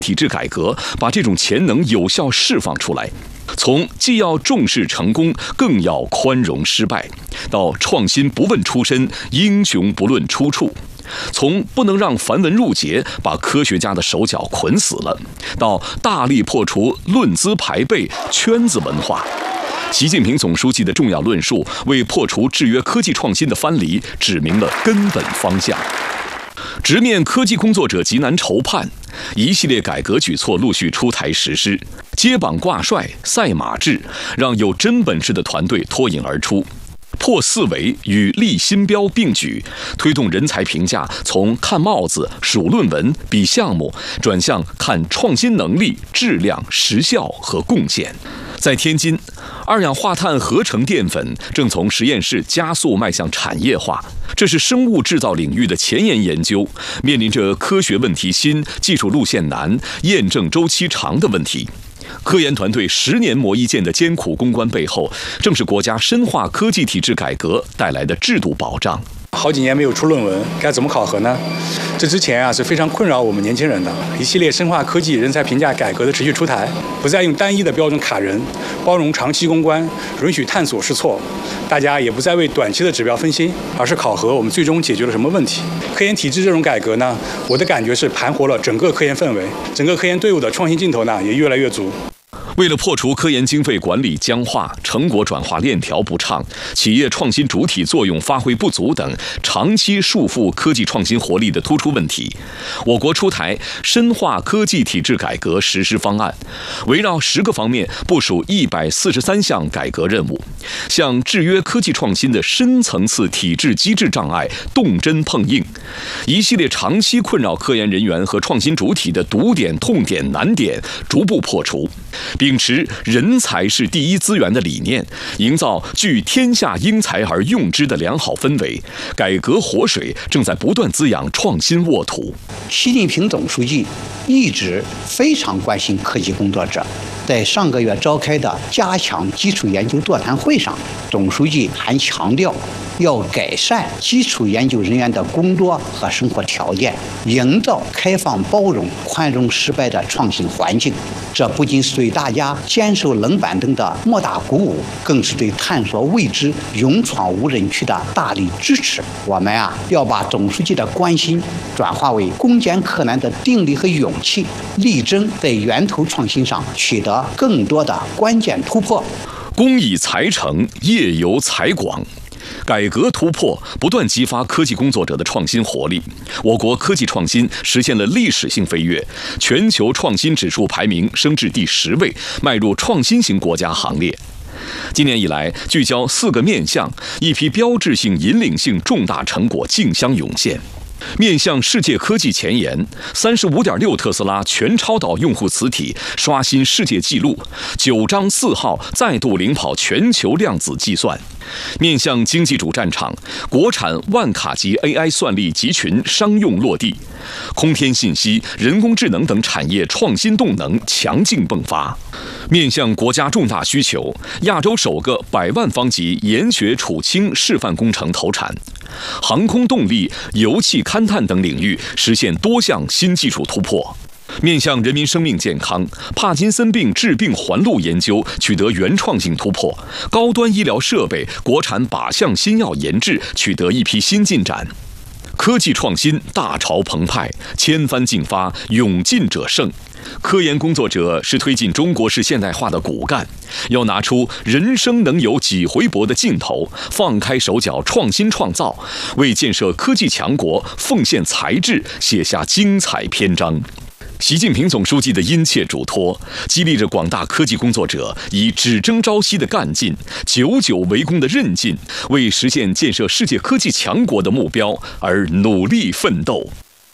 体制改革把这种潜能有效释放出来，从既要重视成功，更要宽容失败，到创新不问出身，英雄不论出处，从不能让繁文缛节把科学家的手脚捆死了，到大力破除论资排辈、圈子文化。习近平总书记的重要论述为破除制约科技创新的藩篱指明了根本方向。直面科技工作者急难愁盼，一系列改革举措陆续出台实施，接榜挂帅、赛马制，让有真本事的团队脱颖而出。破四维与立新标并举，推动人才评价从看帽子、数论文、比项目，转向看创新能力、质量、实效和贡献。在天津，二氧化碳合成淀粉正从实验室加速迈向产业化，这是生物制造领域的前沿研究，面临着科学问题新、技术路线难、验证周期长的问题。科研团队10年磨一剑的艰苦攻关背后，正是国家深化科技体制改革带来的制度保障。 好几年没有出论文，该怎么考核呢？这之前是非常困扰我们年轻人的。一系列深化科技人才评价改革的持续出台，不再用单一的标准卡人，包容长期攻关，允许探索试错。大家也不再为短期的指标分心，而是考核我们最终解决了什么问题。科研体制这种改革呢，我的感觉是盘活了整个科研氛围，整个科研队伍的创新劲头呢也越来越足。 为了破除科研经费管理僵化、成果转化链条不畅、企业创新主体作用发挥不足等长期束缚科技创新活力的突出问题，我国出台深化科技体制改革实施方案，围绕10个方面部署143项改革任务，向制约科技创新的深层次体制机制障碍动真碰硬，一系列长期困扰科研人员和创新主体的堵点、痛点、难点逐步破除。秉持人才是第一资源的理念，营造聚天下英才而用之的良好氛围，改革活水正在不断滋养创新沃土。 习近平总书记一直非常关心科技工作者，在上个月召开的加强基础研究座谈会上，总书记还强调要改善基础研究人员的工作和生活条件，营造开放包容、宽容失败的创新环境。这不仅是对大家坚守冷板凳的莫大鼓舞，更是对探索未知、勇闯无人区的大力支持。我们要把总书记的关心转化为攻坚克难的定力和勇气，力争在源头创新上取得更多的关键突破。 工以才成，业由才广。改革突破不断激发科技工作者的创新活力，我国科技创新实现了历史性飞跃，全球创新指数排名升至第10位，迈入创新型国家行列。今年以来，聚焦4个面向，一批标志性、引领性重大成果竞相涌现。面向世界科技前沿，35.6特斯拉全超导用户磁体刷新世界纪录，9章4号再度领跑全球量子计算。面向经济主战场，国产万卡级 AI 算力集群商用落地，空天信息、人工智能等产业创新动能强劲迸发。面向国家重大需求，亚洲首个100万方级研学储氢示范工程投产，航空动力、油气勘探等领域实现多项新技术突破。面向人民生命健康，帕金森病致病环路研究取得原创性突破，高端医疗设备、国产靶向新药研制取得一批新进展。科技创新大潮澎湃，千帆竞发，勇进者胜。科研工作者是推进中国式现代化的骨干，要拿出人生能有几回搏的劲头，放开手脚创新创造，为建设科技强国奉献才智，写下精彩篇章。习近平总书记的殷切嘱托，激励着广大科技工作者以只争朝夕的干劲、久久为功的韧劲，为实现建设世界科技强国的目标而努力奋斗。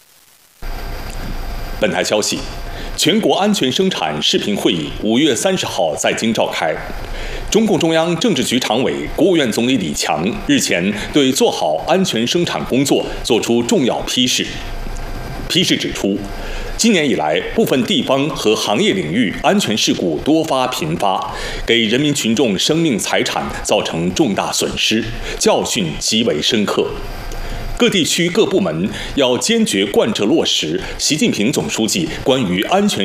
本台消息，全国安全生产视频会议5月30号在京召开。中共中央政治局常委、国务院总理李强日前对做好安全生产工作作出重要批示。批示指出，今年以来，部分地方和行业领域安全事故多发频发，给人民群众生命财产造成重大损失，教训极为深刻。各地区各部门要坚决贯彻落实习近平总书记关于安全